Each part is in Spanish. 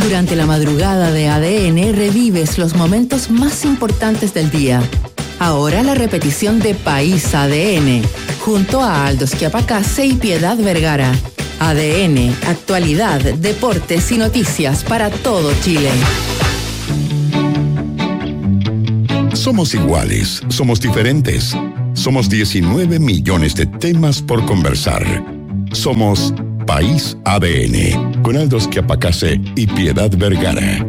Durante la madrugada de ADN revives los momentos más importantes del día. Ahora la repetición de País ADN, junto a Aldo Schiapacase y Piedad Vergara. ADN, actualidad, deportes y noticias para todo Chile. Somos iguales, somos diferentes. Somos 19 millones de temas por conversar. Somos País ADN, con Aldo Schiapacase y Piedad Vergara.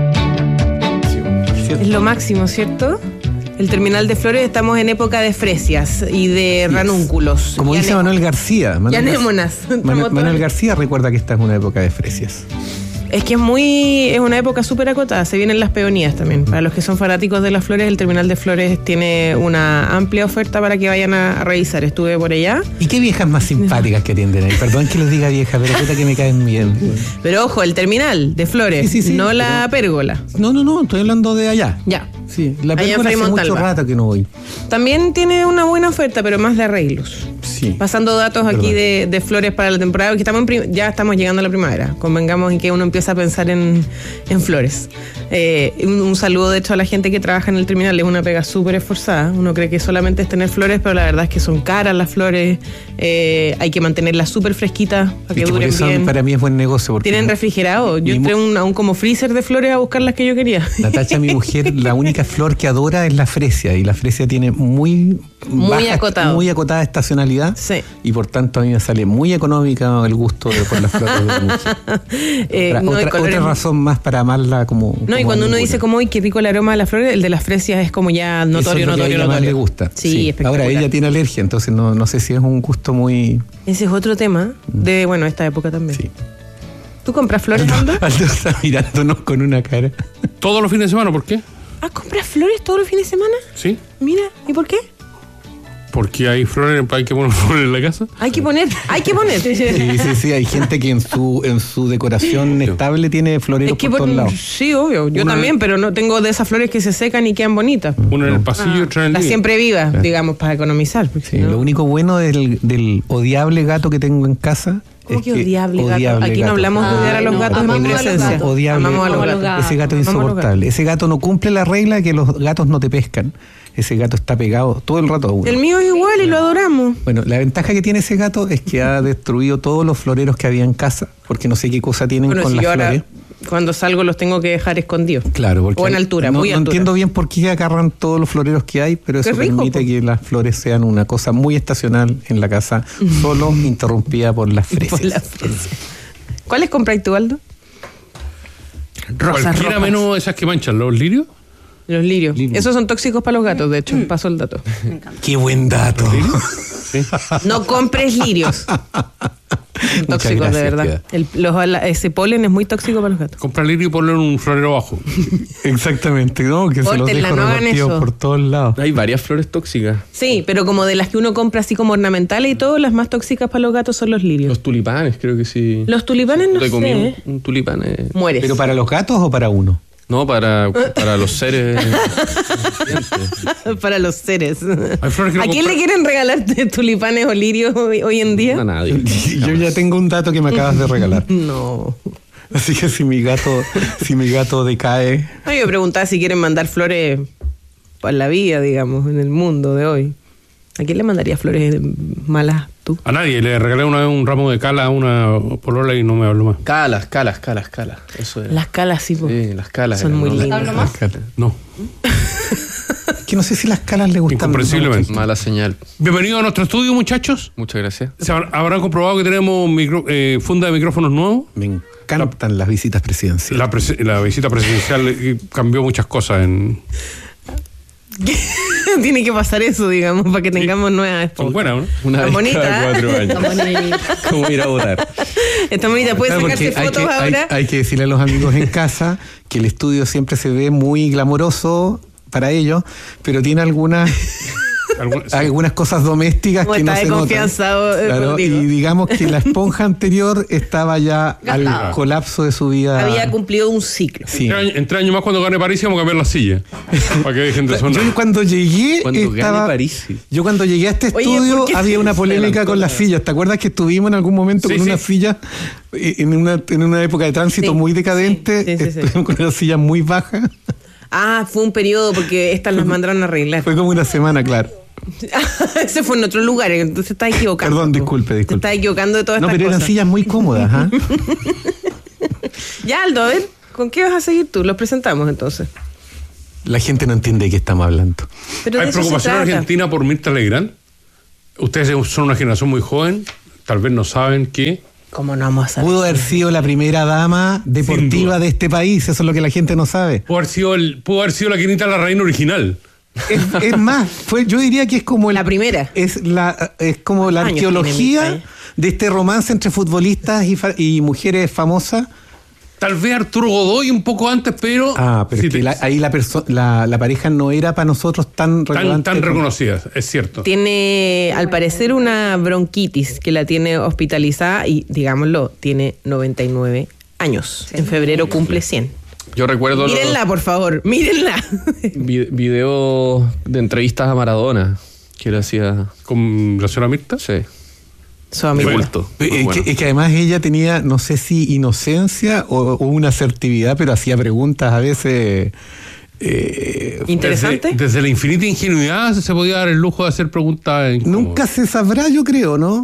Es lo máximo, ¿cierto? El terminal de Flores, estamos en época de fresias y de ranúnculos. Como dice Manuel García. Manuel García recuerda que esta es una época de fresias. Es que es una época súper acotada. Se vienen las peonías también. Para los que son fanáticos de las flores, el terminal de Flores tiene una amplia oferta para que vayan a revisar. Estuve por allá. ¿Y qué viejas más simpáticas que atienden ahí? Perdón que les diga vieja, pero puta que me caen bien. Pero ojo, el terminal de Flores, sí, no la pérgola. No, estoy hablando de allá. Ya. Sí, la pérgola hace mucho rato que no voy. También tiene una buena oferta, pero más de arreglos. Sí. Pasando datos aquí de flores para la temporada, porque ya estamos llegando a la primavera. Convengamos en que uno empieza a pensar en flores. Un saludo, de hecho, a la gente que trabaja en el terminal. Es una pega súper esforzada. Uno cree que solamente es tener flores, pero la verdad es que son caras las flores. Hay que mantenerlas súper fresquitas para que duren eso bien. Para mí es buen negocio. Tienen refrigerado. Yo entré a un como freezer de flores a buscar las que yo quería. Natacha, mi mujer, la única flor que adora es la fresia. Y la fresia tiene muy acotada estacionalidad. Sí. Y por tanto a mí me sale muy económica el gusto por las flores de la mujer. Otra razón más para amarla como... No, y cuando uno dice como, uy, qué rico el aroma de las flores, el de las fresias es como ya notorio. Eso es lo que a ella más le gusta. Sí, espectacular. Ahora, ella tiene alergia, entonces no sé si es un gusto muy... Ese es otro tema de, esta época también. Sí. ¿Tú compras flores, Aldo? Aldo está mirándonos con una cara. ¿Todos los fines de semana? ¿Por qué? ¿Compras flores todos los fines de semana? Sí. Mira, ¿y por qué? Porque hay flores, hay que poner flores en la casa. Hay que poner. Sí, hay gente que en su decoración estable tiene floreros por todos lados. Sí, obvio, yo también, pero no tengo de esas flores que se secan y quedan bonitas. Una en el pasillo y otra en el Las siempre vivas, digamos, para economizar. Sí, lo único bueno del odiable gato que tengo en casa... ¿Cómo que odiable gato? Aquí no hablamos de odiar a los gatos en presencia. Amamos a los gatos. Ese gato es insoportable. Ese gato no cumple la regla que los gatos no te pescan. Ese gato está pegado todo el rato a uno. El mío es igual y lo adoramos. Bueno, la ventaja que tiene ese gato es que ha destruido todos los floreros que había en casa, porque no sé qué cosa tienen con las flores. Cuando salgo los tengo que dejar escondidos. Claro, porque o en altura, muy altura. No entiendo bien por qué agarran todos los floreros que hay, pero eso permite que las flores sean una cosa muy estacional en la casa, solo interrumpida por las fresias. ¿Cuáles compráis tú, Aldo? Rosas rojas. Menos esas que manchan, los lirios. Los lirios. Esos son tóxicos para los gatos, de hecho. Paso el dato. ¡Qué buen dato! Sí. No compres lirios. Tóxicos, de verdad. Ese polen es muy tóxico para los gatos. Compra lirio y ponlo en un florero bajo. Exactamente, ¿no? Que se los dejo repartidos por todos lados. Hay varias flores tóxicas. Sí, pero como de las que uno compra así como ornamentales y todo, las más tóxicas para los gatos son los lirios. Los tulipanes, creo que sí. Los tulipanes no sé. Un tulipán mueres. ¿Pero para los gatos o para uno? No, para los seres. Para los seres. ¿A quién le quieren regalar tulipanes o lirios hoy en día? A nadie. Yo ya tengo un dato que me acabas de regalar. No. Así que si mi gato decae... No, yo preguntaba si quieren mandar flores para la vida, digamos, en el mundo de hoy. ¿A quién le mandaría flores malas tú? A nadie. Le regalé una vez un ramo de cala a una polola y no me habló más. Calas. Eso era. Las calas, sí. Sí, las calas. Son muy lindas. No. Que no sé si las calas le gustan. Incomprensiblemente. Mala señal. Bienvenido a nuestro estudio, muchachos. Muchas gracias. ¿Habrán comprobado que tenemos funda de micrófonos nuevos? Me encantan las visitas presidenciales. La visita presidencial cambió muchas cosas en... Tiene que pasar eso, digamos, para que tengamos nuevas. Son buenas, ¿no? Una vez cada 4 años. ¿Cómo ir a votar? Está bonita, puedes sacarse fotos ahora. Hay que decirle a los amigos en casa que el estudio siempre se ve muy glamoroso para ellos, pero tiene algunas algunas cosas domésticas que no se notan. Claro, y digamos que la esponja anterior estaba ya al colapso de su vida. Había cumplido un ciclo. Sí. En 3 años más, cuando gane París, vamos a cambiar la silla. Para que dejen de sonar. Yo cuando llegué Yo cuando llegué a este estudio había una polémica con las sillas. ¿Te acuerdas que estuvimos en algún momento con una silla en una época de tránsito muy decadente? Estuvimos con una silla muy baja. Fue un periodo porque estas las mandaron a arreglar. Fue como una semana, claro. Ese fue en otro lugar, entonces estás equivocando. Perdón, disculpe. Te estás equivocando de todas estas cosas. No, pero eran sillas muy cómodas. Ya, Aldo, a ver, ¿con qué vas a seguir tú? Los presentamos entonces. La gente no entiende de qué estamos hablando. ¿Hay preocupación en Argentina por Mirta Legrand? Ustedes son una generación muy joven, tal vez no saben que... ¿Cómo no vamos a saber? Pudo haber sido la primera dama deportiva de este país, eso es lo que la gente no sabe. Pudo haber sido la Quinita Larraín original. Es más, yo diría que es como la primera. Es como la arqueología de este romance entre futbolistas y mujeres famosas. Tal vez Arturo Godoy un poco antes, pero... pero es que ahí la pareja no era para nosotros tan relevante. Tan reconocida, es cierto. Tiene, al parecer, una bronquitis que la tiene hospitalizada y, digámoslo, tiene 99 años. En febrero cumple 100. Yo recuerdo... Mírenla, por favor, mírenla. Video de entrevistas a Maradona que él hacía... ¿Con la señora Mirta? Sí. Es que además ella tenía, no sé si inocencia o una asertividad, pero hacía preguntas a veces interesantes. Desde la infinita ingenuidad se podía dar el lujo de hacer preguntas incómodas. Nunca se sabrá, yo creo, ¿no?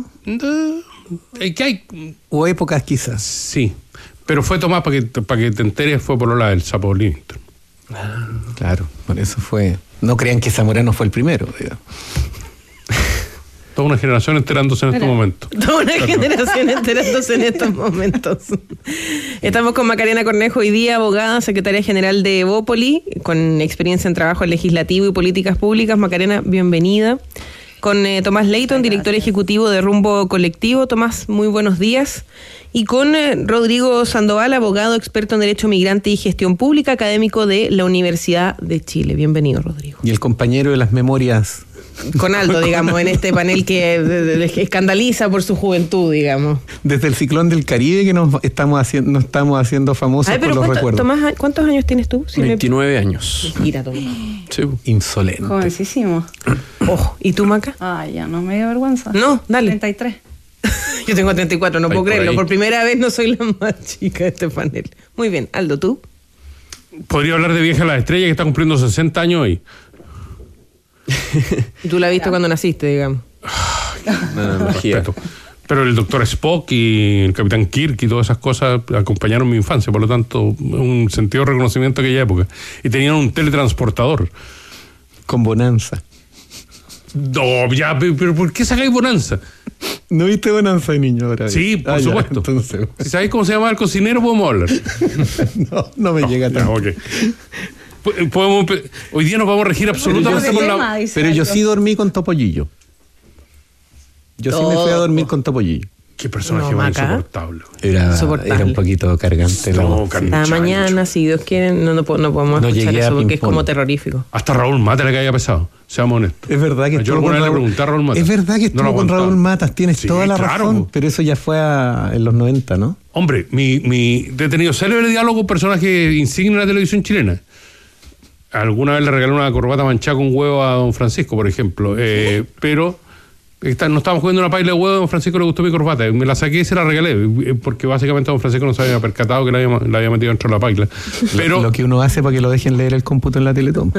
O épocas quizás. Sí, pero fue Tomás, para que te enteres, fue por la del Sapo Livingstone. Claro, por eso fue. No crean que Zamorano fue el primero, digamos. Toda una generación enterándose en estos momentos. Toda una generación enterándose en estos momentos. Estamos con Macarena Cornejo hoy día, abogada, secretaria general de Evópoli, con experiencia en trabajo legislativo y políticas públicas. Macarena, bienvenida. Con Tomás Leighton, director ejecutivo de Rumbo Colectivo. Tomás, muy buenos días. Y con Rodrigo Sandoval, abogado, experto en Derecho Migrante y Gestión Pública, académico de la Universidad de Chile. Bienvenido, Rodrigo. Y el compañero de las memorias. Con Aldo, digamos, en este panel que escandaliza por su juventud, digamos. Desde el ciclón del Caribe que nos estamos haciendo famosos por los recuerdos. Tomás, ¿cuántos años tienes tú? 29 años. Mira, Tomás. Sí. Insolente. Jovencísimo. ¿Y tú, Maca? Ya no me dio vergüenza. No, dale. 33. Yo tengo 34, no puedo creerlo. Por primera vez no soy la más chica de este panel. Muy bien, Aldo, ¿tú? Podría hablar de Vieja a la Estrella, que está cumpliendo 60 años hoy. ¿Y tú la viste cuando naciste, digamos? Respeto. Pero el Dr. Spock y el Capitán Kirk y todas esas cosas acompañaron mi infancia, por lo tanto, un sentido de reconocimiento de aquella época. Y tenían un teletransportador. Con Bonanza. No, ya, pero ¿por qué sacáis Bonanza? ¿No viste Bonanza de niño ahora? Sí, por supuesto. Ya, entonces... Si sabéis cómo se llama el cocinero, podemos hablar. no me llega tanto. Okay. Hoy día nos vamos a regir absolutamente por la... Pero yo sí dormí con Topollillo. Yo sí me fui a dormir con Topollillo. Qué personaje más insoportable. Era un poquito cargante. La mañana, si Dios quiere, no podemos escuchar eso porque es como terrorífico. Hasta Raúl Mata le caía pesado, seamos honestos. Es verdad que estuvo con Raúl Mata. Es verdad que estuvo con Raúl Matas, tienes toda la razón, pero eso ya fue en los 90, ¿no? Hombre, mi detenido célebre diálogo con personaje insigne de la televisión chilena. Alguna vez le regalé una corbata manchada con huevo a don Francisco, por ejemplo, pero... no estábamos jugando una paila de huevo, a don Francisco le gustó mi corbata, me la saqué y se la regalé, porque básicamente don Francisco no se había percatado que la había metido dentro de la paila. Pero lo que uno hace para que lo dejen leer el cómputo en la Teletón.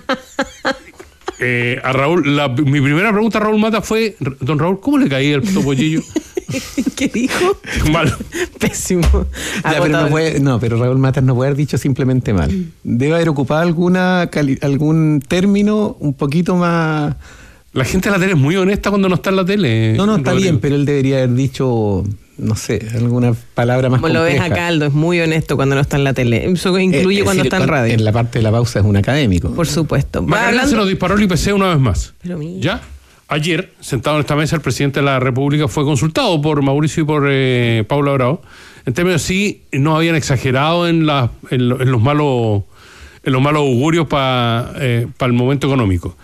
A Raúl, mi primera pregunta a Raúl Mata fue: don Raúl, ¿cómo le caía el Topollillo? ¿Qué dijo? Mal. Pésimo. Pero Raúl Matas no puede haber dicho simplemente mal. Debe haber ocupado algún término un poquito más... La gente de la tele es muy honesta cuando no está en la tele. No, está bien, pero él debería haber dicho, no sé, alguna palabra más compleja. Como lo ves acá, Aldo, es muy honesto cuando no está en la tele. Eso incluye cuando está en radio. En la parte de la pausa es un académico. Por supuesto. Macarena se nos disparó el IPC una vez más. ¿Ya? Ayer, sentado en esta mesa, el presidente de la República fue consultado por Mauricio y por Paula Bravo, en términos de si no habían exagerado en los malos augurios para el momento económico.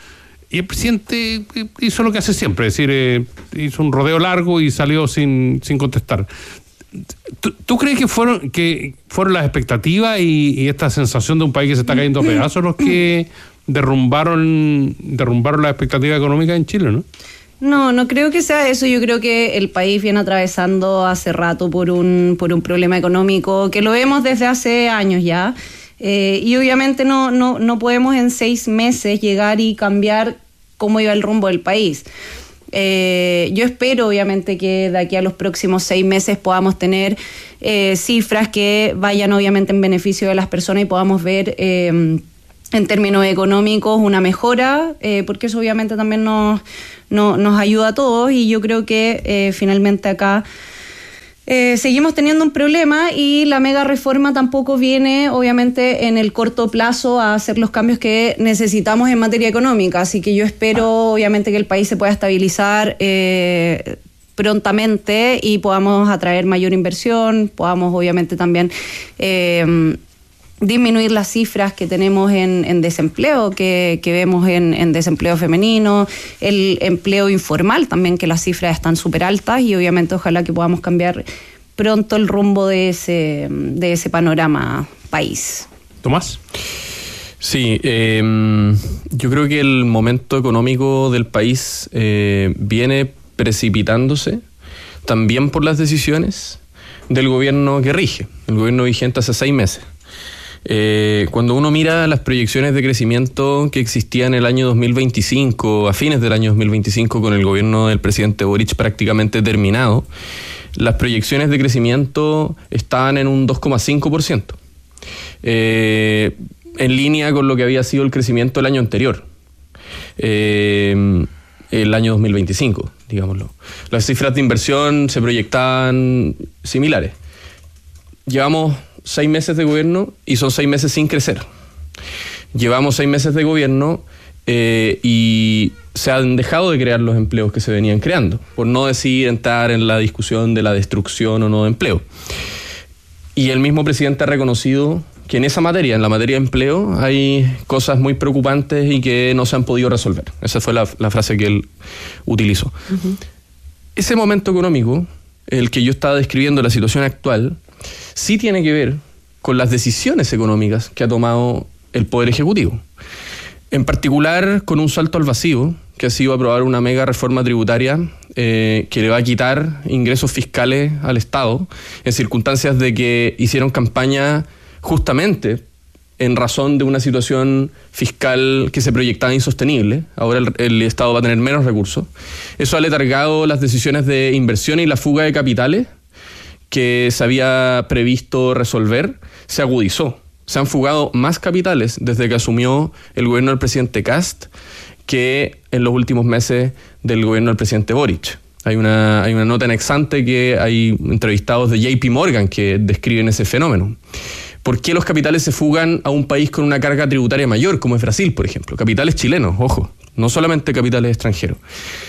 Y el presidente hizo lo que hace siempre, es decir, hizo un rodeo largo y salió sin contestar. ¿Tú crees que fueron las expectativas y esta sensación de un país que se está cayendo a pedazos los que derrumbaron las expectativas económicas en Chile, ¿no? No creo que sea eso. Yo creo que el país viene atravesando hace rato por un problema económico que lo vemos desde hace años ya. Y obviamente no podemos en 6 meses llegar y cambiar cómo iba el rumbo del país. Yo espero obviamente que de aquí a los próximos 6 meses podamos tener cifras que vayan obviamente en beneficio de las personas y podamos ver en términos económicos una mejora, porque eso obviamente también nos ayuda a todos. Y yo creo que finalmente acá seguimos teniendo un problema y la mega reforma tampoco viene obviamente en el corto plazo a hacer los cambios que necesitamos en materia económica, así que yo espero obviamente que el país se pueda estabilizar prontamente y podamos atraer mayor inversión, podamos obviamente también disminuir las cifras que tenemos en desempleo, que vemos en desempleo femenino, el empleo informal también, que las cifras están súper altas, y obviamente ojalá que podamos cambiar pronto el rumbo de ese panorama país. ¿Tomás? Sí, yo creo que el momento económico del país viene precipitándose también por las decisiones del gobierno que rige, el gobierno vigente hace 6 meses. Cuando uno mira las proyecciones de crecimiento que existían en el año 2025, a fines del año 2025, con el gobierno del presidente Boric prácticamente terminado, las proyecciones de crecimiento estaban en un 2,5%, en línea con lo que había sido el crecimiento el año anterior, el año 2025, digámoslo. Las cifras de inversión se proyectaban similares. Llevamos 6 meses de gobierno y son 6 meses sin crecer. Llevamos 6 meses de gobierno y se han dejado de crear los empleos que se venían creando, por no decir entrar en la discusión de la destrucción o no de empleo. Y el mismo presidente ha reconocido que en esa materia, en la materia de empleo, hay cosas muy preocupantes y que no se han podido resolver. Esa fue la frase que él utilizó. Uh-huh. Ese momento económico, el que yo estaba describiendo, la situación actual, sí tiene que ver con las decisiones económicas que ha tomado el Poder Ejecutivo. En particular, con un salto al vacío, que ha sido aprobar una mega reforma tributaria que le va a quitar ingresos fiscales al Estado, en circunstancias de que hicieron campaña justamente en razón de una situación fiscal que se proyectaba insostenible. Ahora el Estado va a tener menos recursos. Eso ha letargado las decisiones de inversión, y la fuga de capitales que se había previsto resolver se agudizó. Se han fugado más capitales desde que asumió el gobierno del presidente Kast que en los últimos meses del gobierno del presidente Boric. Hay una nota en Exante que hay entrevistados de JP Morgan que describen ese fenómeno. ¿Por qué los capitales se fugan a un país con una carga tributaria mayor, como es Brasil, por ejemplo? Capitales chilenos, ojo, no solamente capitales extranjeros.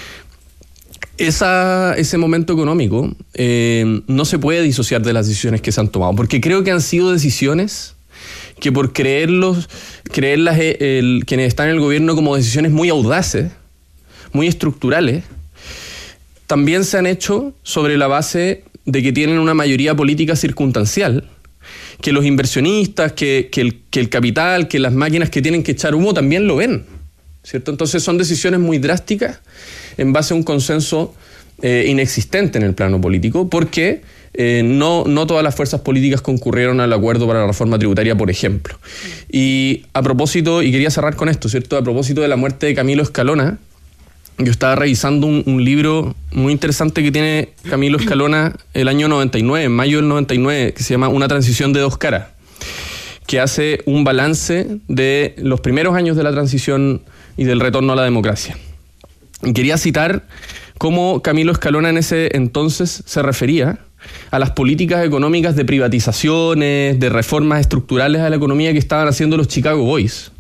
Ese momento económico no se puede disociar de las decisiones que se han tomado, porque creo que han sido decisiones que, por creerlas quienes están en el gobierno como decisiones muy audaces, muy estructurales, también se han hecho sobre la base de que tienen una mayoría política circunstancial, que los inversionistas, que el capital, que las máquinas que tienen que echar humo también lo ven, ¿cierto? Entonces son decisiones muy drásticas en base a un consenso inexistente en el plano político, porque no todas las fuerzas políticas concurrieron al acuerdo para la reforma tributaria, por ejemplo. Y a propósito, y quería cerrar con esto, ¿cierto? A propósito de la muerte de Camilo Escalona, yo estaba revisando un libro muy interesante que tiene Camilo Escalona el año 99, en mayo del 99, que se llama Una transición de 2 caras, que hace un balance de los primeros años de la transición y del retorno a la democracia. Y quería citar cómo Camilo Escalona en ese entonces se refería a las políticas económicas de privatizaciones, de reformas estructurales a la economía que estaban haciendo los Chicago Boys,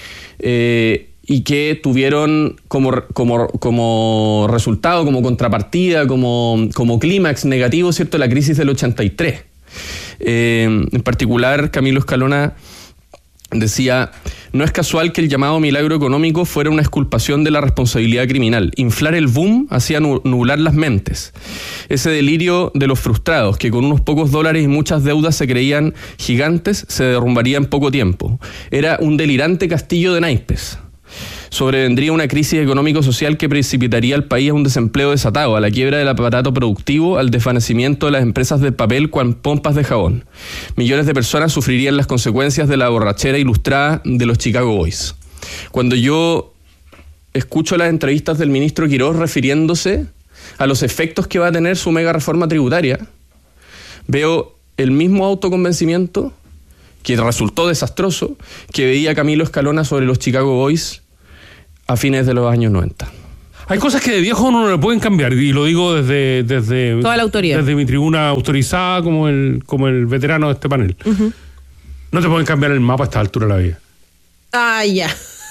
y que tuvieron como resultado, como contrapartida, como clímax negativo, ¿cierto?, la crisis del 83. En particular, Camilo Escalona decía: No es casual que el llamado milagro económico fuera una exculpación de la responsabilidad criminal. Inflar el boom hacía nublar las mentes. Ese delirio de los frustrados, que con unos pocos dólares y muchas deudas se creían gigantes, se derrumbaría en poco tiempo. Era un delirante castillo de naipes. Sobrevendría una crisis económico-social que precipitaría al país a un desempleo desatado, a la quiebra del aparato productivo, al desvanecimiento de las empresas de papel con pompas de jabón. Millones de personas sufrirían las consecuencias de la borrachera ilustrada de los Chicago Boys. Cuando yo escucho las entrevistas del ministro Quirós refiriéndose a los efectos que va a tener su mega reforma tributaria, veo el mismo autoconvencimiento que resultó desastroso que veía Camilo Escalona sobre los Chicago Boys a fines de los años 90. Hay cosas que de viejo uno no le pueden cambiar, y lo digo desde toda la autoridad, desde mi tribuna autorizada como el veterano de este panel. Uh-huh. No te pueden cambiar el mapa a esta altura de la vida. Ah, ya.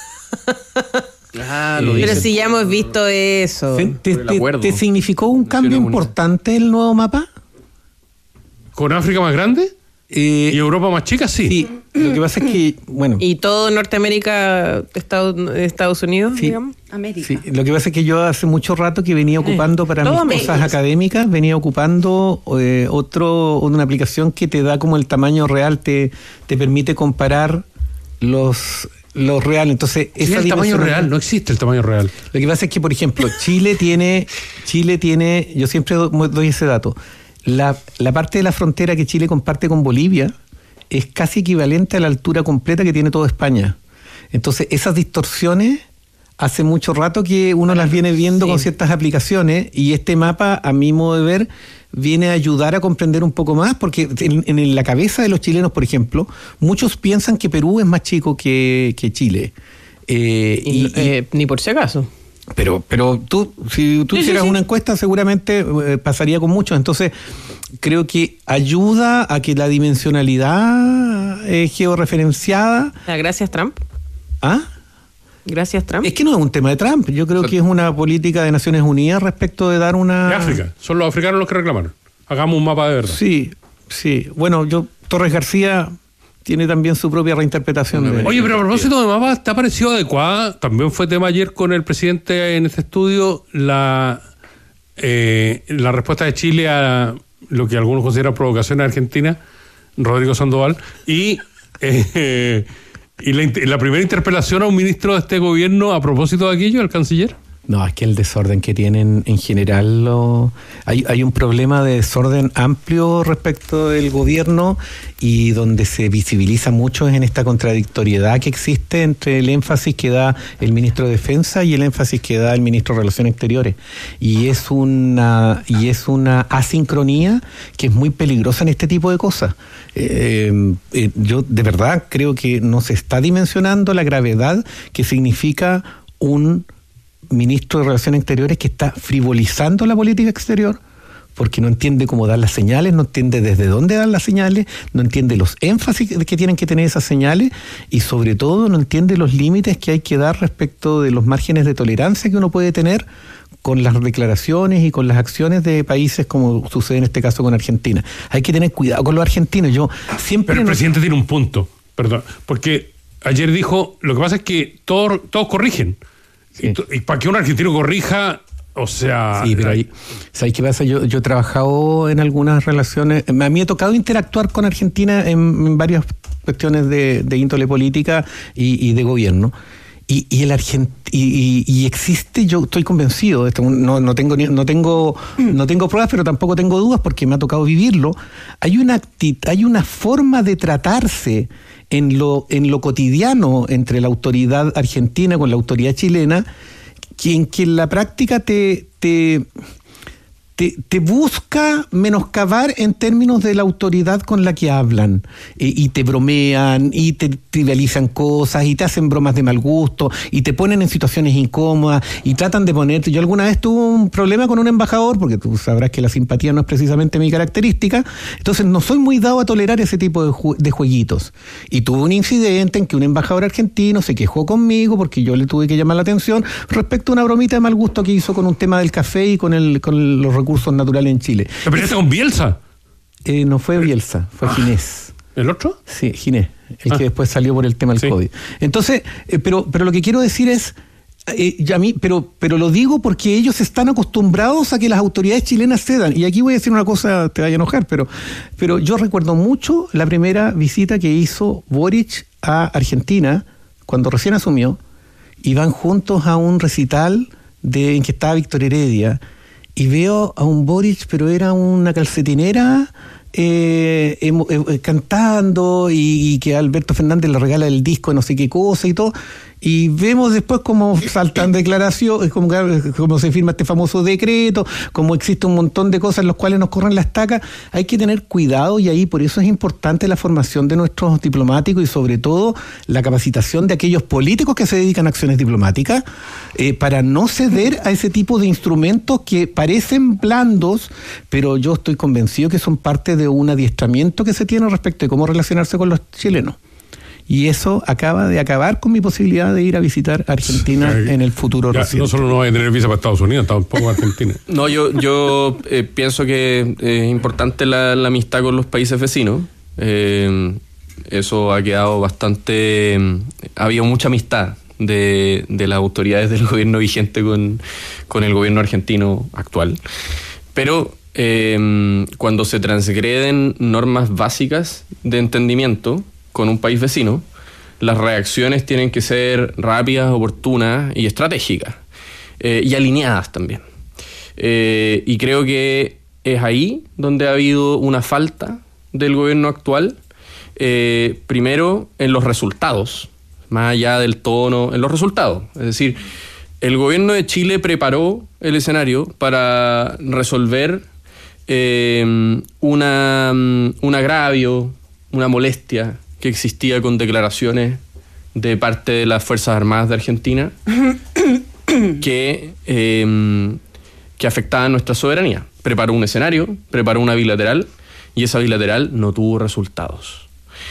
Pero si ya hemos visto eso. ¿Te significó un cambio importante el nuevo mapa? ¿Con África más grande? ¿Y Europa más chica? Sí. Lo que pasa es que, bueno... ¿Y todo Norteamérica, Estados Unidos, sí, digamos? América. Sí, lo que pasa es que yo hace mucho rato que venía ocupando para mis cosas académicas, venía ocupando una aplicación que te da como el tamaño real, te permite comparar los reales. Entonces, esa el tamaño real, no existe el tamaño real. Lo que pasa es que, por ejemplo, Chile tiene, yo siempre doy ese dato. La parte de la frontera que Chile comparte con Bolivia es casi equivalente a la altura completa que tiene toda España. Entonces, esas distorsiones hace mucho rato que uno las viene viendo con ciertas aplicaciones, y este mapa, a mi modo de ver, viene a ayudar a comprender un poco más, porque en la cabeza de los chilenos, por ejemplo, muchos piensan que Perú es más chico que Chile. Ni por si acaso. Pero si tú hicieras una encuesta, seguramente pasaría con muchos. Entonces, creo que ayuda a que la dimensionalidad georreferenciada... Gracias, Trump. ¿Ah? Gracias, Trump. Es que no es un tema de Trump. Yo creo que es una política de Naciones Unidas respecto de dar una... De África. Son los africanos los que reclamaron. Hagamos un mapa de verdad. Sí. Bueno, Torres García... tiene también su propia reinterpretación. Oye, pero a propósito de mapas, ¿te ha parecido adecuada? También fue tema ayer con el presidente en este estudio la respuesta de Chile a lo que algunos consideran provocación en Argentina, Rodrigo Sandoval, y la primera interpelación a un ministro de este gobierno a propósito de aquello, el canciller. No, es que el desorden que tienen en general, hay un problema de desorden amplio respecto del gobierno, y donde se visibiliza mucho es en esta contradictoriedad que existe entre el énfasis que da el ministro de Defensa y el énfasis que da el ministro de Relaciones Exteriores. Y es una asincronía que es muy peligrosa en este tipo de cosas. Yo de verdad creo que no se está dimensionando la gravedad que significa un ministro de Relaciones Exteriores que está frivolizando la política exterior, porque no entiende cómo dar las señales, no entiende desde dónde dar las señales, no entiende los énfasis que tienen que tener esas señales, y sobre todo no entiende los límites que hay que dar respecto de los márgenes de tolerancia que uno puede tener con las declaraciones y con las acciones de países como sucede en este caso con Argentina. Hay que tener cuidado con los argentinos. Pero el presidente tiene un punto, perdón, porque ayer dijo, lo que pasa es que todos corrigen. Sí. Y para que un argentino corrija, o sea... Sí, pero ahí, ¿sabes qué pasa? Yo he trabajado en algunas relaciones, a mí me ha tocado interactuar con Argentina en varias cuestiones de índole política y de gobierno. Y existe, yo estoy convencido, no tengo pruebas, pero tampoco tengo dudas porque me ha tocado vivirlo. Hay una forma de tratarse en lo cotidiano entre la autoridad argentina con la autoridad chilena, que en la práctica te busca menoscabar en términos de la autoridad con la que hablan, y te bromean y te trivializan cosas y te hacen bromas de mal gusto y te ponen en situaciones incómodas y tratan de ponerte. Yo alguna vez tuve un problema con un embajador, porque tú sabrás que la simpatía no es precisamente mi característica, entonces no soy muy dado a tolerar ese tipo de jueguitos, y tuve un incidente en que un embajador argentino se quejó conmigo porque yo le tuve que llamar la atención respecto a una bromita de mal gusto que hizo con un tema del café y con los recursos naturales en Chile. ¿Te peleaste con Bielsa? No fue Bielsa, fue Ginés. ¿El otro? Sí, Ginés. el que después salió por el tema del COVID. Entonces, pero lo que quiero decir es, pero lo digo porque ellos están acostumbrados a que las autoridades chilenas cedan. Y aquí voy a decir una cosa, te vaya a enojar, pero yo recuerdo mucho la primera visita que hizo Boric a Argentina, cuando recién asumió, y van juntos a un recital en que estaba Víctor Heredia, y veo a un Boric, pero era una calcetinera, cantando, y que Alberto Fernández le regala el disco de no sé qué cosa y todo, y vemos después cómo saltan declaraciones, como se firma este famoso decreto, como existe un montón de cosas en las cuales nos corren la estaca. Hay que tener cuidado, y ahí por eso es importante la formación de nuestros diplomáticos y sobre todo la capacitación de aquellos políticos que se dedican a acciones diplomáticas, para no ceder a ese tipo de instrumentos que parecen blandos, pero yo estoy convencido que son parte de un adiestramiento que se tiene respecto de cómo relacionarse con los chilenos. Y eso acaba de acabar con mi posibilidad de ir a visitar Argentina en el futuro reciente. No solo no va a tener visa para Estados Unidos, tampoco Argentina. No, yo pienso que es importante la amistad con los países vecinos. Eso ha quedado bastante... había mucha amistad de las autoridades del gobierno vigente con el gobierno argentino actual. Pero cuando se transgreden normas básicas de entendimiento con un país vecino, las reacciones tienen que ser rápidas, oportunas y estratégicas, y alineadas también. Y creo que es ahí donde ha habido una falta del gobierno actual, primero en los resultados, más allá del tono, en los resultados. Es decir, el gobierno de Chile preparó el escenario para resolver un agravio, una molestia que existía con declaraciones de parte de las Fuerzas Armadas de Argentina que afectaban nuestra soberanía. Preparó un escenario, preparó una bilateral, y esa bilateral no tuvo resultados.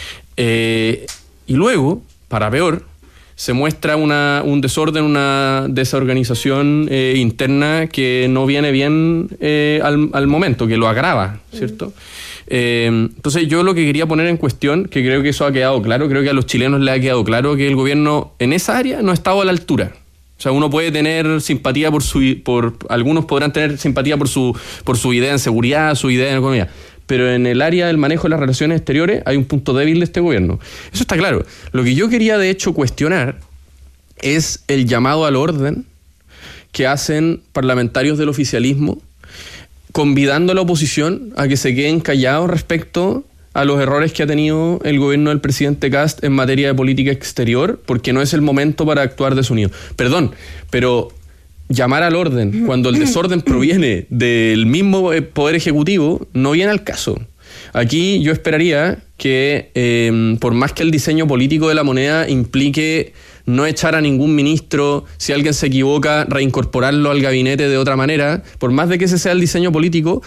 Y luego, para peor, se muestra un desorden, una desorganización interna que no viene bien al momento, que lo agrava, ¿cierto? Entonces yo lo que quería poner en cuestión, que creo que eso ha quedado claro, creo que a los chilenos les ha quedado claro que el gobierno en esa área no ha estado a la altura. O sea, uno puede tener simpatía algunos podrán tener simpatía por su idea en seguridad, su idea en economía, pero en el área del manejo de las relaciones exteriores hay un punto débil de este gobierno. Eso está claro. Lo que yo quería de hecho cuestionar es el llamado al orden que hacen parlamentarios del oficialismo, convidando a la oposición a que se queden callados respecto a los errores que ha tenido el gobierno del presidente Kast en materia de política exterior, porque no es el momento para actuar desunido. Perdón, pero llamar al orden cuando el desorden proviene del mismo Poder Ejecutivo no viene al caso. Aquí yo esperaría que, por más que el diseño político de la moneda implique no echar a ningún ministro, si alguien se equivoca, reincorporarlo al gabinete de otra manera, por más de que ese sea el diseño político,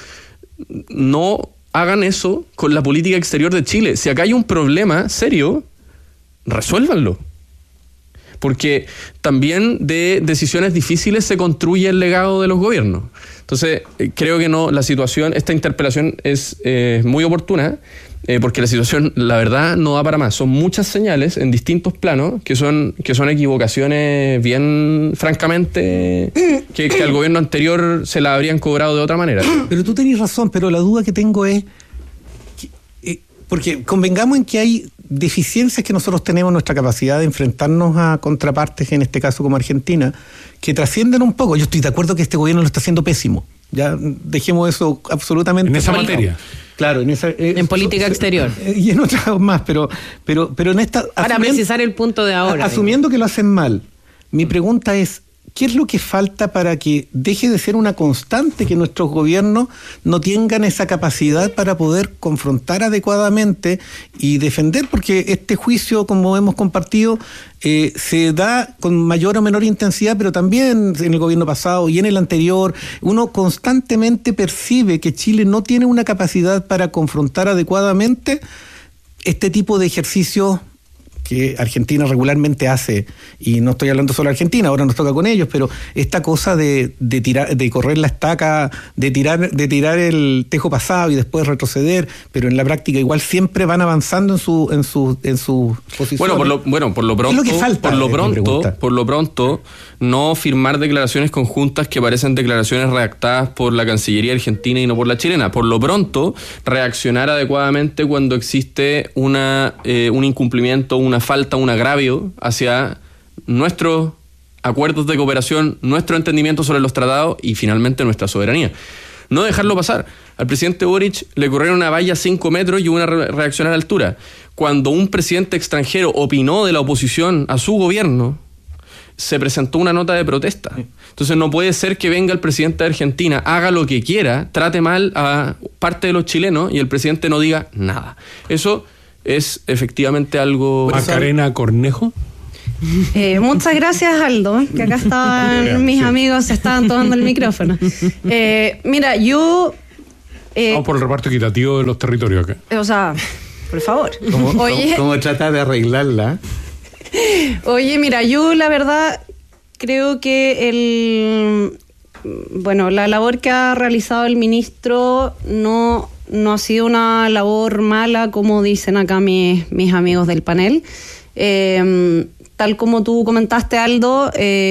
no hagan eso con la política exterior de Chile. Si acá hay un problema serio, resuélvanlo. Porque también de decisiones difíciles se construye el legado de los gobiernos. Entonces, creo que no, esta interpelación es muy oportuna, porque la situación, la verdad, no da para más. Son muchas señales en distintos planos que son equivocaciones bien, francamente, que al gobierno anterior se la habrían cobrado de otra manera. Pero tú tenés razón, pero la duda que tengo es... porque convengamos en que hay deficiencias que nosotros tenemos en nuestra capacidad de enfrentarnos a contrapartes, en este caso como Argentina, que trascienden un poco. Yo estoy de acuerdo que este gobierno lo está haciendo pésimo. Ya dejemos eso absolutamente... En esa materia. Claro, en política exterior. Y en otras más, pero en esta... Para precisar el punto de ahora. Asumiendo que lo hacen mal, mi pregunta es, ¿qué es lo que falta para que deje de ser una constante que nuestros gobiernos no tengan esa capacidad para poder confrontar adecuadamente y defender? Porque este juicio, como hemos compartido, se da con mayor o menor intensidad, pero también en el gobierno pasado y en el anterior, uno constantemente percibe que Chile no tiene una capacidad para confrontar adecuadamente este tipo de ejercicios que Argentina regularmente hace, y no estoy hablando solo de Argentina, ahora nos toca con ellos, pero esta cosa de tirar, de correr la estaca, de tirar el tejo pasado y después retroceder, pero en la práctica igual siempre van avanzando en su posición. Por lo pronto, no firmar declaraciones conjuntas que parecen declaraciones redactadas por la Cancillería argentina y no por la chilena. Por lo pronto, reaccionar adecuadamente cuando existe un incumplimiento, una falta, un agravio hacia nuestros acuerdos de cooperación, nuestro entendimiento sobre los tratados y finalmente nuestra soberanía. No dejarlo pasar. Al presidente Boric le corrieron una valla 5 metros y una reacción a la altura. Cuando un presidente extranjero opinó de la oposición a su gobierno, se presentó una nota de protesta. Entonces no puede ser que venga el presidente de Argentina, haga lo que quiera, trate mal a parte de los chilenos y el presidente no diga nada. Eso es efectivamente algo... Macarena Cornejo. Muchas gracias, Aldo, que acá estaban mis amigos, estaban tomando el micrófono. Mira, yo... Vamos por el reparto equitativo de los territorios acá. O sea, por favor. ¿Cómo tratar de arreglarla? Oye, mira, yo la verdad creo que la labor que ha realizado el ministro no ha sido una labor mala, como dicen acá mis amigos del panel. Tal como tú comentaste, Aldo,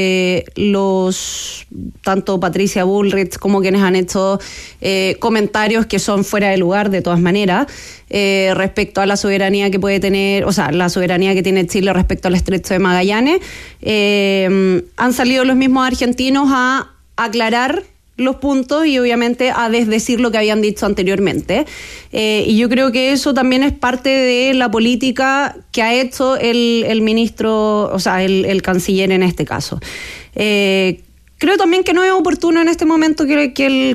tanto Patricia Bullrich como quienes han hecho comentarios que son fuera de lugar de todas maneras, respecto a la soberanía que puede tener, o sea, la soberanía que tiene Chile respecto al Estrecho de Magallanes, han salido los mismos argentinos a aclarar los puntos y obviamente a desdecir lo que habían dicho anteriormente. Y yo creo que eso también es parte de la política que ha hecho el ministro, o sea, el canciller en este caso. Creo también que no es oportuno en este momento que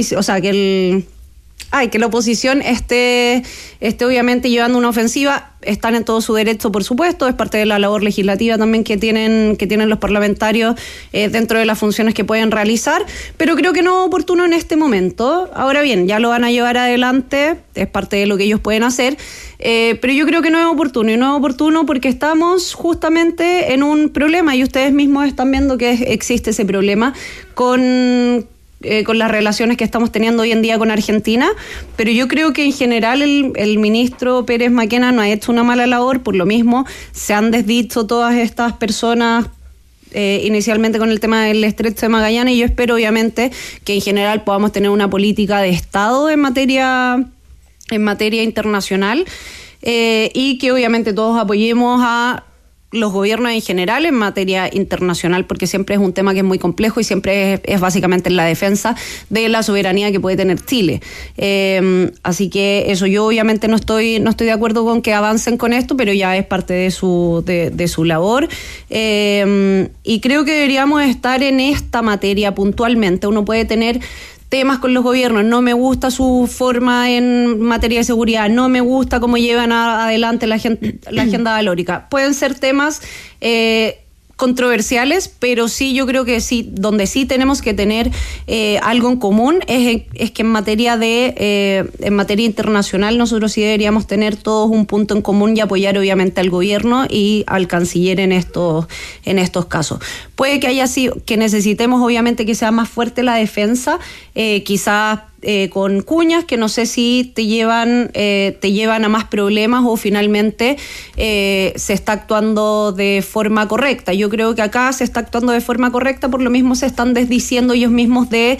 la oposición esté obviamente llevando una ofensiva. Están en todo su derecho, por supuesto, es parte de la labor legislativa también que tienen los parlamentarios dentro de las funciones que pueden realizar, pero creo que no es oportuno en este momento. Ahora bien, ya lo van a llevar adelante, es parte de lo que ellos pueden hacer, pero yo creo que no es oportuno, y no es oportuno porque estamos justamente en un problema, y ustedes mismos están viendo que existe ese problema con las relaciones que estamos teniendo hoy en día con Argentina, pero yo creo que en general el ministro Pérez Maquena no ha hecho una mala labor. Por lo mismo se han desdicho todas estas personas inicialmente con el tema del Estrecho de Magallanes, y yo espero obviamente que en general podamos tener una política de Estado en materia internacional, y que obviamente todos apoyemos a los gobiernos en general en materia internacional, porque siempre es un tema que es muy complejo y siempre es básicamente en la defensa de la soberanía que puede tener Chile. Así que eso, yo obviamente no estoy de acuerdo con que avancen con esto, pero ya es parte de su labor. Y creo que deberíamos estar en esta materia puntualmente. Uno puede tener temas con los gobiernos, no me gusta su forma en materia de seguridad, no me gusta cómo llevan adelante la agenda valórica. Pueden ser temas controversiales, pero sí, yo creo que sí, donde sí tenemos que tener algo en común es que en materia internacional nosotros sí deberíamos tener todos un punto en común y apoyar obviamente al gobierno y al canciller en estos casos. Puede que necesitemos obviamente que sea más fuerte la defensa, quizás con cuñas que no sé si te llevan a más problemas o finalmente se está actuando de forma correcta. Yo creo que acá se está actuando de forma correcta, por lo mismo se están desdiciendo ellos mismos de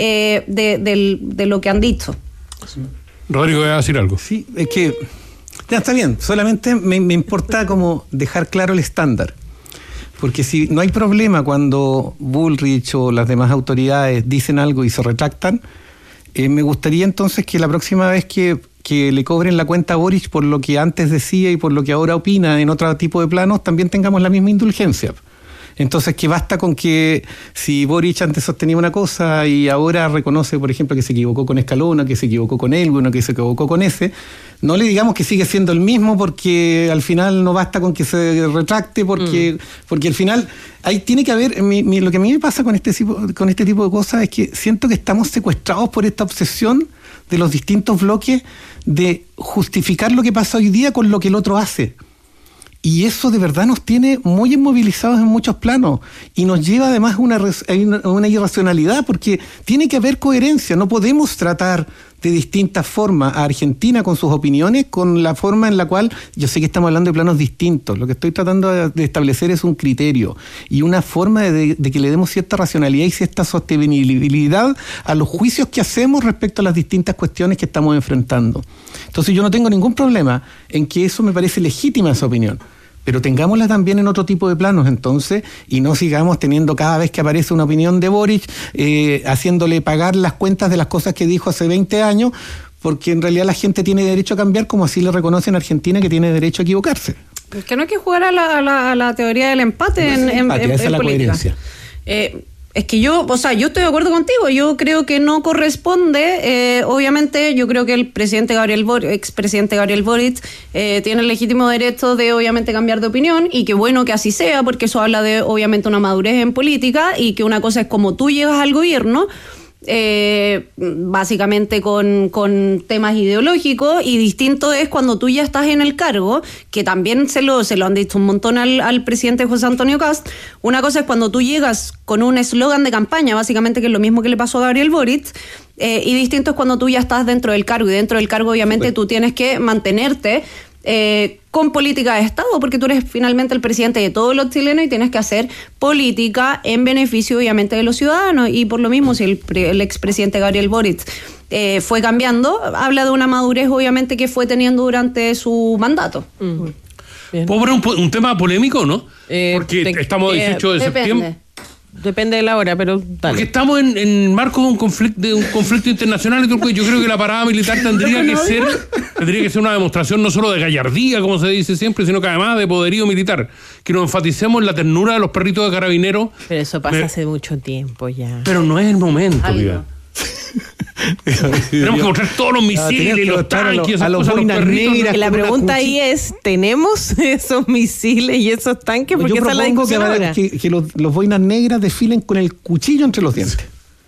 lo que han dicho. Rodrigo, ¿voy a decir algo? Sí, es que ya está bien, solamente me importa como dejar claro el estándar. Porque si no hay problema cuando Bullrich o las demás autoridades dicen algo y se retractan, me gustaría entonces que la próxima vez que le cobren la cuenta a Boric por lo que antes decía y por lo que ahora opina en otro tipo de planos, también tengamos la misma indulgencia. Entonces, que basta con que si Boric antes sostenía una cosa y ahora reconoce, por ejemplo, que se equivocó con Escalona, que se equivocó con Elwin, que se equivocó con ese, no le digamos que sigue siendo el mismo, porque al final no basta con que se retracte, porque al final ahí tiene que haber, lo que a mí me pasa con este tipo de cosas es que siento que estamos secuestrados por esta obsesión de los distintos bloques de justificar lo que pasa hoy día con lo que el otro hace. Y eso de verdad nos tiene muy inmovilizados en muchos planos y nos lleva además a una irracionalidad, porque tiene que haber coherencia. No podemos tratar de distintas formas a Argentina con sus opiniones, con la forma en la cual, yo sé que estamos hablando de planos distintos, lo que estoy tratando de establecer es un criterio y una forma de que le demos cierta racionalidad y cierta sostenibilidad a los juicios que hacemos respecto a las distintas cuestiones que estamos enfrentando. Entonces yo no tengo ningún problema en que eso me parece legítima esa opinión, pero tengámosla también en otro tipo de planos entonces, y no sigamos teniendo cada vez que aparece una opinión de Boric, haciéndole pagar las cuentas de las cosas que dijo hace 20 años, porque en realidad la gente tiene derecho a cambiar, como así le reconocen a Argentina que tiene derecho a equivocarse. Es que no hay que jugar a la teoría del empate en esa es la política. Coherencia. Es que yo estoy de acuerdo contigo. Yo creo que no corresponde. Obviamente, yo creo que el expresidente Gabriel Boric tiene el legítimo derecho de, obviamente, cambiar de opinión, y qué bueno que así sea, porque eso habla de, obviamente, una madurez en política, y que una cosa es como tú llegas al gobierno, básicamente con temas ideológicos, y distinto es cuando tú ya estás en el cargo, que también se lo han dicho un montón al presidente José Antonio Kast. Una cosa es cuando tú llegas con un eslogan de campaña, básicamente, que es lo mismo que le pasó a Gabriel Boric, y distinto es cuando tú ya estás dentro del cargo, y dentro del cargo obviamente tú tienes que mantenerte con política de Estado, porque tú eres finalmente el presidente de todos los chilenos y tienes que hacer política en beneficio obviamente de los ciudadanos. Y por lo mismo, si el expresidente Gabriel Boric fue cambiando, habla de una madurez obviamente que fue teniendo durante su mandato. ¿Puedo poner un tema polémico, no? Porque estamos 18 de septiembre. Depende de la hora, pero dale. Porque estamos en marco de un conflicto internacional, y yo creo que la parada militar tendría que ser una demostración no solo de gallardía, como se dice siempre, sino que además de poderío militar. Que nos enfaticemos en la ternura de los perritos de carabineros. Pero eso pasa hace mucho tiempo ya. Pero no es el momento, diga. Tenemos que mostrar todos los misiles, los tanques, a los boinas negras. Que la pregunta ahí es, ¿tenemos esos misiles y esos tanques? Porque yo esa es la discusión ahora. Que los boinas negras desfilen con el cuchillo entre los dientes.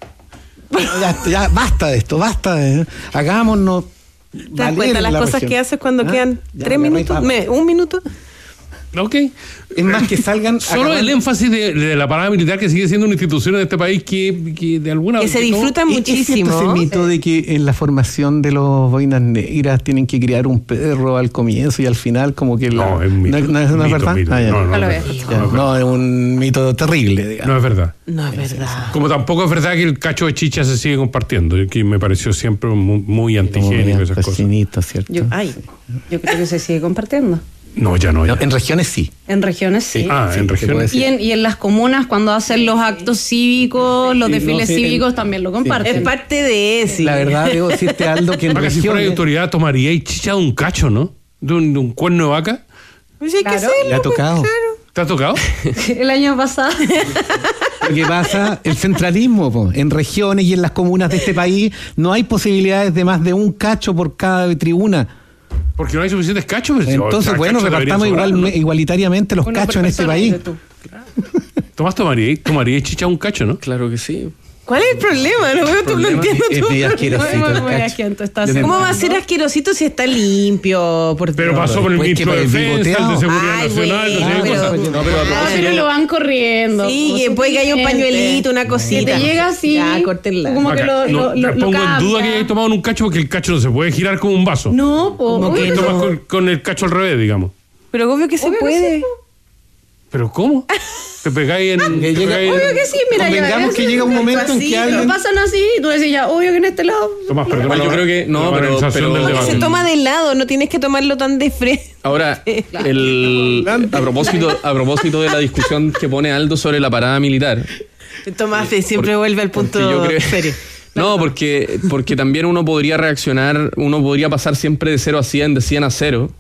Ya basta de esto, hagámonos. ¿Te das cuenta las cosas que haces cuando quedan 3 minutos? ¿Un minuto? Ok. Es más, que salgan. Solo el énfasis de la parada militar, que sigue siendo una institución en este país que de alguna que se disfruta muchísimo. Es ese mito de que en la formación de los boinas negras tienen que criar un perro al comienzo y al final, como que no, es un mito. ¿No es una verdad? No, es un mito terrible, digamos. No es verdad. No es verdad. Como tampoco es verdad que el cacho de chicha se sigue compartiendo, que me pareció siempre muy antigénico esas cosas. ¿Cierto? Yo creo que se sigue compartiendo. No, ya no. En regiones sí. En regiones sí. En regiones. Y en las comunas, cuando hacen los actos cívicos, los desfiles cívicos, también lo comparten. Es parte de eso. La verdad, debo decirte, Aldo, que en regiones... Si fuera de autoridad, tomaría y chicha de un cacho, ¿no? De un cuerno de vaca. Pues hay que hacerlo, le ha tocado. Claro. ¿Te ha tocado? El año pasado. Lo que pasa, el centralismo, en regiones y en las comunas de este país no hay posibilidades de más de un cacho por cada tribuna. Porque no hay suficientes cachos. Entonces, repartamos igualitariamente los cachos en este país. Tomás, tomaría chicha un cacho, ¿no? Claro que sí. ¿Cuál es el problema? No entiendo tú. Es medio asquerosito. ¿Cómo va a ser asquerosito si está limpio? Pero pasó por el ministro de Defensa, el de Seguridad Nacional, pero lo van corriendo. Sí, puede que haya un pañuelito, una cosita. Que te llega así. Ya, córtenla. Como que lo pongo en duda que hayáis tomado un cacho, porque el cacho no se puede girar como un vaso. No, que tomas con el cacho al revés, digamos. Pero obvio que se puede. ¿Pero cómo? Te pegáis en... Obvio que sí, mira. Convengamos que llega un momento en que alguien... Lo pasan así y tú decís ya, obvio que en este lado... Tomás, perdón. Yo creo que... No, pero se toma de lado, no tienes que tomarlo tan de frente. Ahora, a propósito de la discusión que pone Aldo sobre la parada militar... Tomás siempre vuelve al punto serio. No, porque también uno podría reaccionar, uno podría pasar siempre de 0 a 100, de 100 a 0...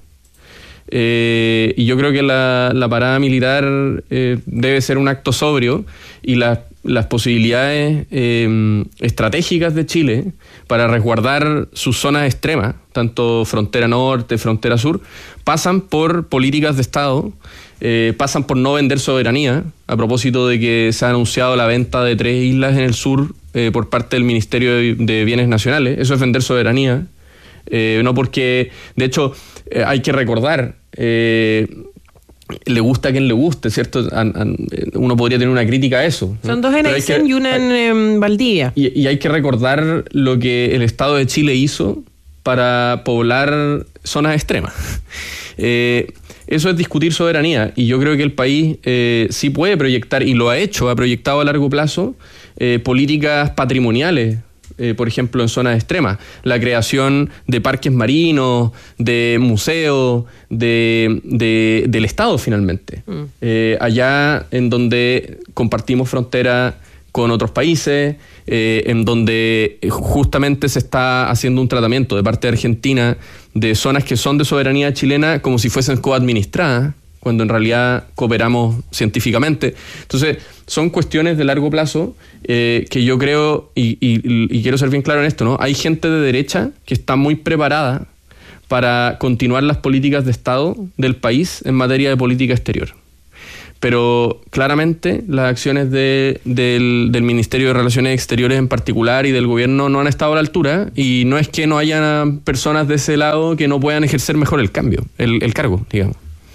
y yo creo que la parada militar debe ser un acto sobrio, y las posibilidades estratégicas de Chile para resguardar sus zonas extremas, tanto frontera norte, frontera sur, pasan por políticas de Estado, pasan por no vender soberanía, a propósito de que se ha anunciado la venta de 3 islas en el sur por parte del Ministerio de Bienes Nacionales. Eso es vender soberanía. No porque, de hecho, hay que recordar, le gusta a quien le guste, ¿cierto? Uno podría tener una crítica a eso, ¿no? Son dos en Aysén y una en Valdivia. Y hay que recordar lo que el Estado de Chile hizo para poblar zonas extremas. Eso es discutir soberanía, y yo creo que el país sí puede proyectar, y lo ha hecho, ha proyectado a largo plazo políticas patrimoniales, por ejemplo, en zonas extremas. La creación de parques marinos, de museos, del Estado, finalmente. Allá en donde compartimos frontera con otros países, en donde justamente se está haciendo un tratamiento de parte de Argentina de zonas que son de soberanía chilena como si fuesen coadministradas, cuando en realidad cooperamos científicamente. Entonces, son cuestiones de largo plazo que yo creo, y quiero ser bien claro en esto, ¿no? Hay gente de derecha que está muy preparada para continuar las políticas de Estado del país en materia de política exterior. Pero claramente las acciones del Ministerio de Relaciones Exteriores en particular y del gobierno no han estado a la altura, y no es que no haya personas de ese lado que no puedan ejercer mejor el cargo, digamos.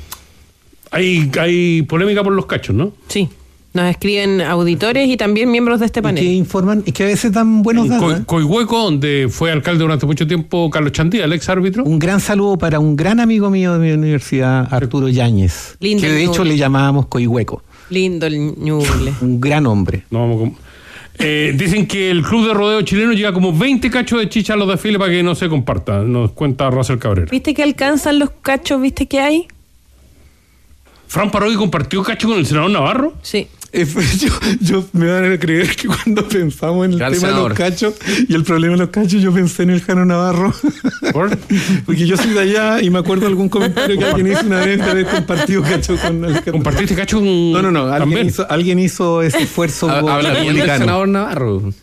Hay polémica por los cachos, ¿no? Sí. Nos escriben auditores y también miembros de este panel. Y que informan, y que a veces dan buenos datos. Coihueco, donde fue alcalde durante mucho tiempo Carlos Chandía, el ex árbitro. Un gran saludo para un gran amigo mío de mi universidad, Arturo Yáñez, lindo, que de hecho le llamábamos Coihueco. Lindo el ñuble. Un gran hombre. Dicen que el club de rodeo chileno llega como 20 cachos de chicha a los desfiles para que no se comparta. Nos cuenta Russell Cabrera. ¿Viste que alcanzan los cachos? ¿Viste que hay? ¿Fran Parodi compartió cacho con el senador Navarro? Sí. Yo me van a creer que cuando pensamos en el tema de los cachos y el problema de los cachos, yo pensé en el Jano Navarro. ¿Por? Porque yo soy de allá y me acuerdo de algún comentario que alguien hizo una vez de haber compartido cacho con el... ¿Compartiste cacho con...? No. Alguien hizo ese esfuerzo. Habla bien del senador Navarro.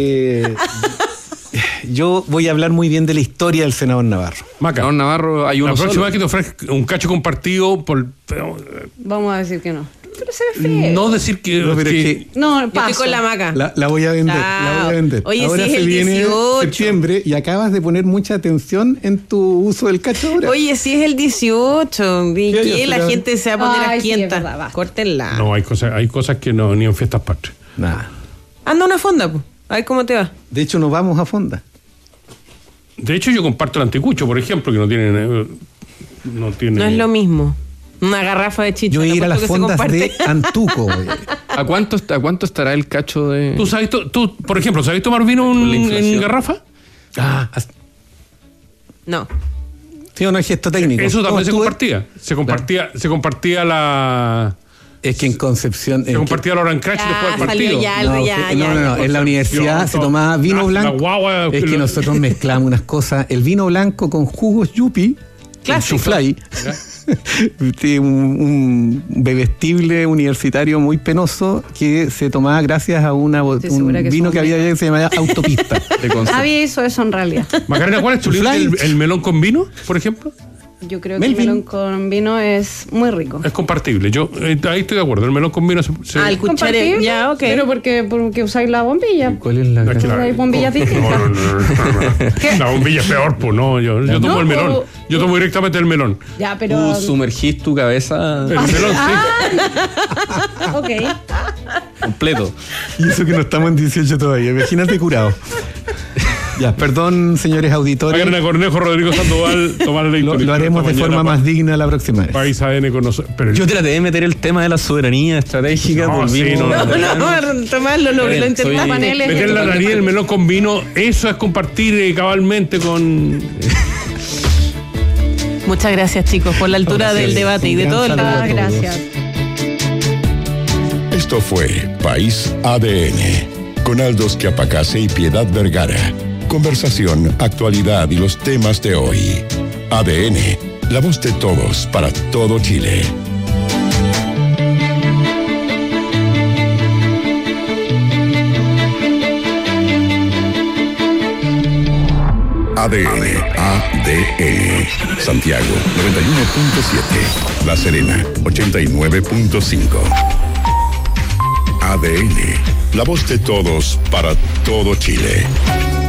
Yo voy a hablar muy bien de la historia del senador Navarro. Senador Navarro, hay uno la próxima solo. vez que te ofrezca un cacho compartido por... Vamos a decir que no. Pero se ve feo. No decir que... No, pero es que no, yo estoy con la Maca. La voy a vender. Oye, ahora si es se el viene 18. septiembre y acabas de poner mucha atención en tu uso del cacho ahora. Oye, si es el 18. ¿Y qué? La gente se va a poner asquienta. Sí, córtenla. No, hay cosas que no, ni en fiestas patrias. Nada. Anda una fonda, pues. A ver cómo te va. De hecho, nos vamos a fonda. De hecho, yo comparto el anticucho, por ejemplo, que no tiene... No es lo mismo. Una garrafa de chicha. Yo voy a ir a las fondas de Antuco. ¿A cuánto estará el cacho de...? ¿Tú, por ejemplo, sabes tomar vino en garrafa? No. Sí, no hay gesto técnico. Eso también se compartía. Se compartía la... Es que en Concepción... Se compartía la hora en crash después del partido. No. En la universidad se tomaba vino blanco. Es que nosotros mezclamos unas cosas. El vino blanco con jugos yupi. Clásico. Chuflay. un bebestible universitario muy penoso que se tomaba gracias a un vino que había que se llamaba Autopista. Había eso en realidad. Macarena, ¿cuál es tu libro? ¿El melón con vino, por ejemplo? Yo creo que el melón con vino es muy rico. Es compartible. Yo ahí estoy de acuerdo. El melón con vino el cucharero. Ya, ok. Pero porque usáis la bombilla. ¿Cuál es la? Usáis bombillas distintas. La bombilla es peor, pues no. Yo tomo el melón. Yo tomo directamente el melón. Ya, pero... Tú sumergís tu cabeza... El melón, sí. Ok. Completo. Y eso que no estamos en 18 todavía. Imagínate curado. Ya, perdón, señores auditores. Macarena Cornejo, Rodrigo Sandoval, Tomás Leighton. Lo haremos de forma más digna la próxima vez. País ADN con nosotros. Yo traté de meter el tema de la soberanía estratégica. No, Tomás lo intentó paneles. Meter la nariz el melón con vino, eso es compartir cabalmente con... Muchas gracias, chicos, por la altura del debate y de todo el debate. Gracias. Esto fue País ADN, con Aldos Quiapacase y Piedad Vergara. Conversación, actualidad y los temas de hoy. ADN, la voz de todos para todo Chile. ADN. Santiago 91.7. La Serena 89.5. ADN, la voz de todos para todo Chile.